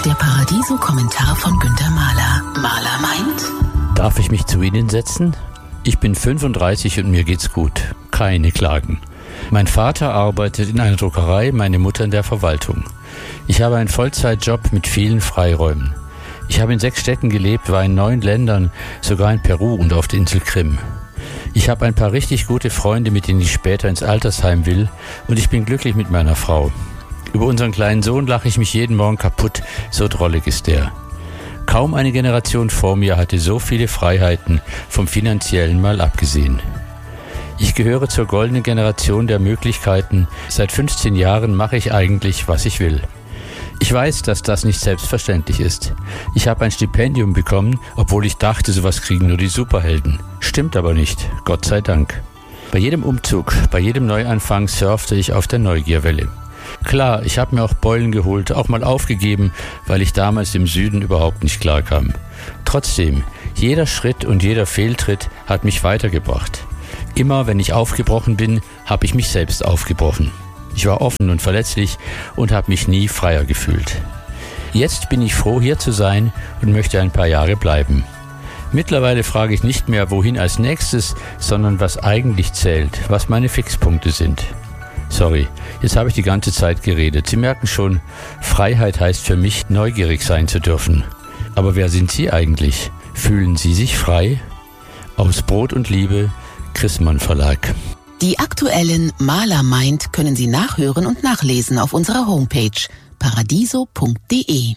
der Paradiso-Kommentar von Günther Mahler. Mahler meint: Darf ich mich zu Ihnen setzen? Ich bin 35 und mir geht's gut. Keine Klagen. Mein Vater arbeitet in einer Druckerei, meine Mutter in der Verwaltung. Ich habe einen Vollzeitjob mit vielen Freiräumen. Ich habe in 6 Städten gelebt, war in 9 Ländern, sogar in Peru und auf der Insel Krim. Ich habe ein paar richtig gute Freunde, mit denen ich später ins Altersheim will, und ich bin glücklich mit meiner Frau. Über unseren kleinen Sohn lache ich mich jeden Morgen kaputt, so drollig ist er. Kaum eine Generation vor mir hatte so viele Freiheiten, vom Finanziellen mal abgesehen. Ich gehöre zur goldenen Generation der Möglichkeiten. Seit 15 Jahren mache ich eigentlich, was ich will. Ich weiß, dass das nicht selbstverständlich ist. Ich habe ein Stipendium bekommen, obwohl ich dachte, sowas kriegen nur die Superhelden. Stimmt aber nicht, Gott sei Dank. Bei jedem Umzug, bei jedem Neuanfang surfte ich auf der Neugierwelle. Klar, ich habe mir auch Beulen geholt, auch mal aufgegeben, weil ich damals im Süden überhaupt nicht klarkam. Trotzdem, jeder Schritt und jeder Fehltritt hat mich weitergebracht. Immer wenn ich aufgebrochen bin, habe ich mich selbst aufgebrochen. Ich war offen und verletzlich und habe mich nie freier gefühlt. Jetzt bin ich froh, hier zu sein und möchte ein paar Jahre bleiben. Mittlerweile frage ich nicht mehr, wohin als nächstes, sondern was eigentlich zählt, was meine Fixpunkte sind. Sorry, jetzt habe ich die ganze Zeit geredet. Sie merken schon, Freiheit heißt für mich, neugierig sein zu dürfen. Aber wer sind Sie eigentlich? Fühlen Sie sich frei? Aus Brot und Liebe, Chrismann Verlag. Die aktuellen Mahler meint können Sie nachhören und nachlesen auf unserer Homepage paradiso.de.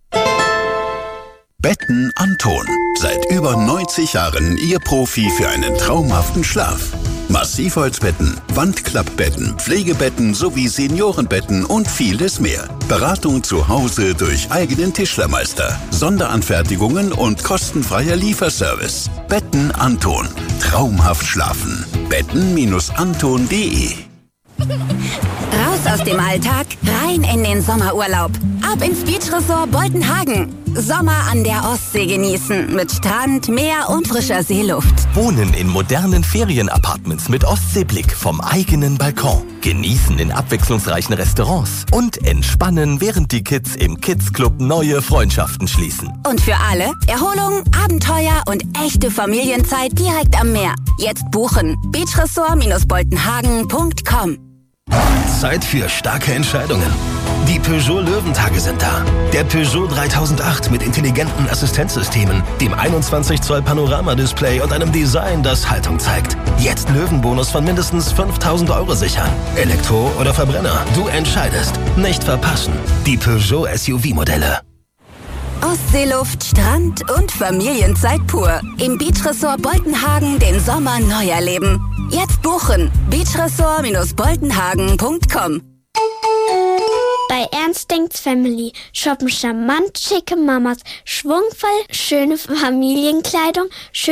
Betten Anton. Seit über 90 Jahren Ihr Profi für einen traumhaften Schlaf. Massivholzbetten, Wandklappbetten, Pflegebetten sowie Seniorenbetten und vieles mehr. Beratung zu Hause durch eigenen Tischlermeister, Sonderanfertigungen und kostenfreier Lieferservice. Betten Anton. Traumhaft schlafen. Betten-anton.de. Raus aus dem Alltag, rein in den Sommerurlaub. Ab ins Beachresort Boltenhagen. Sommer an der Ostsee genießen mit Strand, Meer und frischer Seeluft. Wohnen in modernen Ferienapartments mit Ostseeblick vom eigenen Balkon. Genießen in abwechslungsreichen Restaurants und entspannen, während die Kids im Kids Club neue Freundschaften schließen. Und für alle Erholung, Abenteuer und echte Familienzeit direkt am Meer. Jetzt buchen. Beachresort-boltenhagen.com. Zeit für starke Entscheidungen. Die Peugeot Löwentage sind da. Der Peugeot 3008 mit intelligenten Assistenzsystemen, dem 21 Zoll Panoramadisplay und einem Design, das Haltung zeigt. Jetzt Löwenbonus von mindestens 5.000 € sichern. Elektro oder Verbrenner, du entscheidest. Nicht verpassen. Die Peugeot SUV-Modelle. Ostseeluft, Strand und Familienzeit pur. Im Beachresort Boltenhagen den Sommer neu erleben. Jetzt buchen. Beachresort-boltenhagen.com. Bei Ernst Denkt's Family shoppen charmant schicke Mamas, schwungvoll schöne Familienkleidung,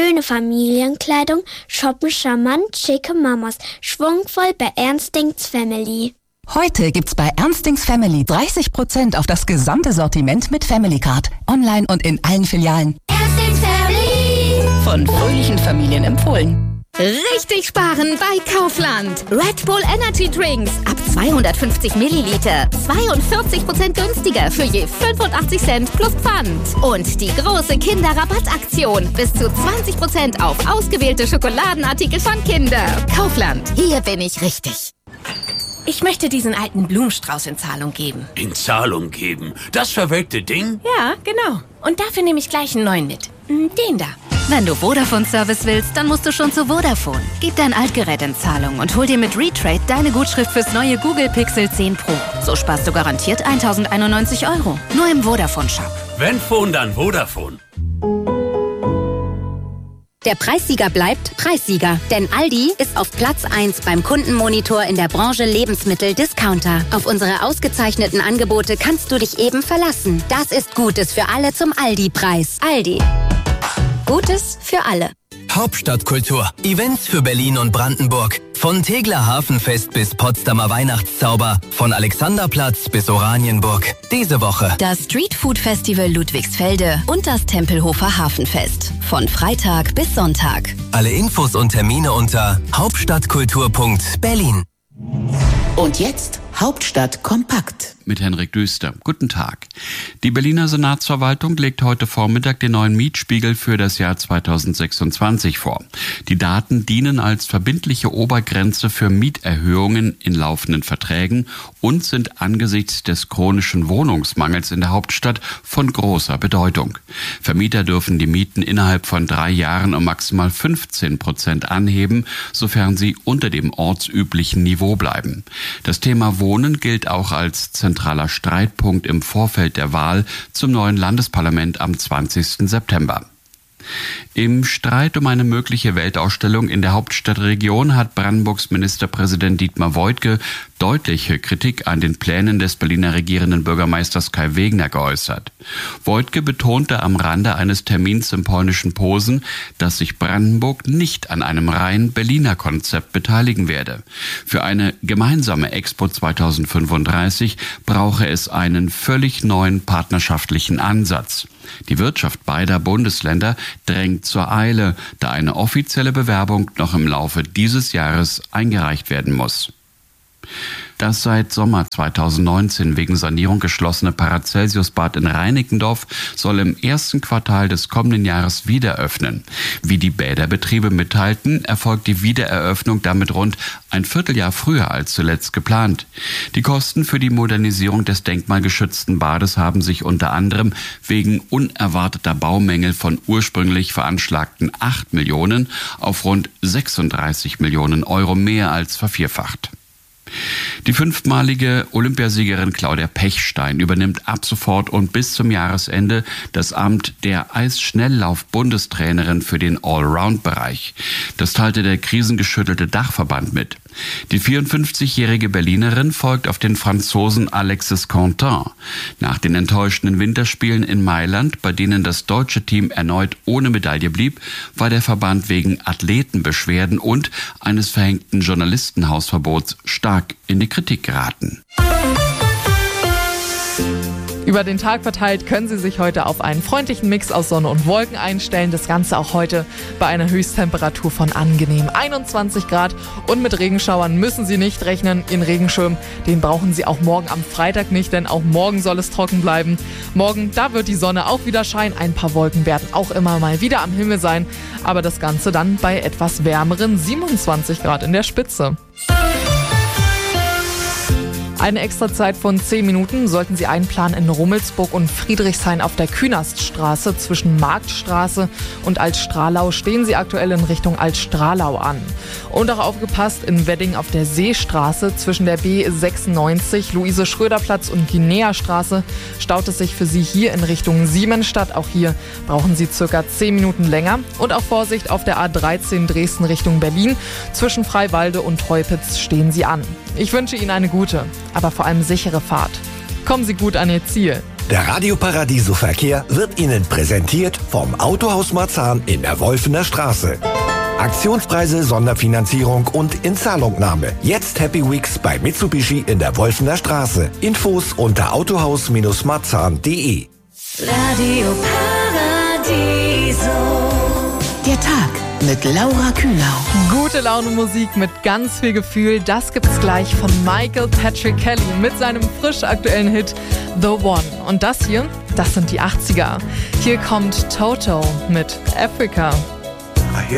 shoppen charmant schicke Mamas, schwungvoll bei Ernst Denkt's Family. Heute gibt's bei Ernst Denkt's Family 30% auf das gesamte Sortiment mit Family Card. Online und in allen Filialen. Ernst Denkt's Family. Von fröhlichen Familien empfohlen. Richtig sparen bei Kaufland. Red Bull Energy Drinks ab 250 Milliliter. 42% günstiger für je 85 Cent plus Pfand. Und die große Kinderrabattaktion. Bis zu 20% auf ausgewählte Schokoladenartikel von Kinder. Kaufland. Hier bin ich richtig. Ich möchte diesen alten Blumenstrauß in Zahlung geben. In Zahlung geben? Das verwelkte Ding? Ja, genau. Und dafür nehme ich gleich einen neuen mit. Den da. Wenn du Vodafone-Service willst, dann musst du schon zu Vodafone. Gib dein Altgerät in Zahlung und hol dir mit Retrade deine Gutschrift fürs neue Google Pixel 10 Pro. So sparst du garantiert 1.091 €. Nur im Vodafone-Shop. Wenn Phone, dann Vodafone. Der Preissieger bleibt Preissieger, denn Aldi ist auf Platz 1 beim Kundenmonitor in der Branche Lebensmittel-Discounter. Auf unsere ausgezeichneten Angebote kannst du dich eben verlassen. Das ist Gutes für alle zum Aldi-Preis. Aldi. Gutes für alle. Hauptstadtkultur. Events für Berlin und Brandenburg. Von Tegeler Hafenfest bis Potsdamer Weihnachtszauber. Von Alexanderplatz bis Oranienburg. Diese Woche das Streetfood-Festival Ludwigsfelde und das Tempelhofer Hafenfest. Von Freitag bis Sonntag. Alle Infos und Termine unter hauptstadtkultur.berlin. Und jetzt Hauptstadt kompakt mit Henrik Düster. Guten Tag. Die Berliner Senatsverwaltung legt heute Vormittag den neuen Mietspiegel für das Jahr 2026 vor. Die Daten dienen als verbindliche Obergrenze für Mieterhöhungen in laufenden Verträgen und sind angesichts des chronischen Wohnungsmangels in der Hauptstadt von großer Bedeutung. Vermieter dürfen die Mieten innerhalb von 3 Jahren um maximal 15% anheben, sofern sie unter dem ortsüblichen Niveau bleiben. Das Thema Wohnen gilt auch als zentraler Streitpunkt im Vorfeld der Wahl zum neuen Landesparlament am 20. September. Im Streit um eine mögliche Weltausstellung in der Hauptstadtregion hat Brandenburgs Ministerpräsident Dietmar Woidke deutliche Kritik an den Plänen des Berliner regierenden Bürgermeisters Kai Wegner geäußert. Woidke betonte am Rande eines Termins im polnischen Posen, dass sich Brandenburg nicht an einem rein Berliner Konzept beteiligen werde. Für eine gemeinsame Expo 2035 brauche es einen völlig neuen partnerschaftlichen Ansatz. Die Wirtschaft beider Bundesländer drängt zur Eile, da eine offizielle Bewerbung noch im Laufe dieses Jahres eingereicht werden muss. Das seit Sommer 2019 wegen Sanierung geschlossene Paracelsius-Bad in Reinickendorf soll im ersten Quartal des kommenden Jahres wieder öffnen. Wie die Bäderbetriebe mitteilten, erfolgt die Wiedereröffnung damit rund ein Vierteljahr früher als zuletzt geplant. Die Kosten für die Modernisierung des denkmalgeschützten Bades haben sich unter anderem wegen unerwarteter Baumängel von ursprünglich veranschlagten 8 Millionen auf rund 36 Millionen Euro mehr als vervierfacht. Die 5-malige Olympiasiegerin Claudia Pechstein übernimmt ab sofort und bis zum Jahresende das Amt der Eisschnelllauf-Bundestrainerin für den Allround-Bereich. Das teilte der krisengeschüttelte Dachverband mit. Die 54-jährige Berlinerin folgt auf den Franzosen Alexis Contin. Nach den enttäuschenden Winterspielen in Mailand, bei denen das deutsche Team erneut ohne Medaille blieb, war der Verband wegen Athletenbeschwerden und eines verhängten Journalistenhausverbots stark in die Kritik geraten. Über den Tag verteilt können Sie sich heute auf einen freundlichen Mix aus Sonne und Wolken einstellen. Das Ganze auch heute bei einer Höchsttemperatur von angenehm 21 Grad. Und mit Regenschauern müssen Sie nicht rechnen. Ihren Regenschirm, den brauchen Sie auch morgen am Freitag nicht, denn auch morgen soll es trocken bleiben. Morgen, da wird die Sonne auch wieder scheinen. Ein paar Wolken werden auch immer mal wieder am Himmel sein. Aber das Ganze dann bei etwas wärmeren 27 Grad in der Spitze. Eine Extrazeit von 10 Minuten sollten Sie einplanen in Rummelsburg und Friedrichshain auf der Künaststraße. Zwischen Marktstraße und Altstralau stehen Sie aktuell in Richtung Altstralau an. Und auch aufgepasst, in Wedding auf der Seestraße zwischen der B96, Luise-Schröder-Platz und Guinea-Straße staut es sich für Sie hier in Richtung Siemensstadt. Auch hier brauchen Sie circa 10 Minuten länger. Und auch Vorsicht auf der A13 Dresden Richtung Berlin. Zwischen Freiwalde und Teupitz stehen Sie an. Ich wünsche Ihnen eine gute, aber vor allem sichere Fahrt. Kommen Sie gut an Ihr Ziel. Der Radio Paradiso Verkehr wird Ihnen präsentiert vom Autohaus Marzahn in der Wolfener Straße. Aktionspreise, Sonderfinanzierung und Inzahlungnahme. Jetzt Happy Weeks bei Mitsubishi in der Wolfener Straße. Infos unter autohaus-marzahn.de. Radio Paradiso. Der Tag mit Laura Kühnau. Gute Laune Musik mit ganz viel Gefühl, das gibt's gleich von Michael Patrick Kelly mit seinem frisch aktuellen Hit The One. Und das hier, das sind die 80er. Hier kommt Toto mit Africa.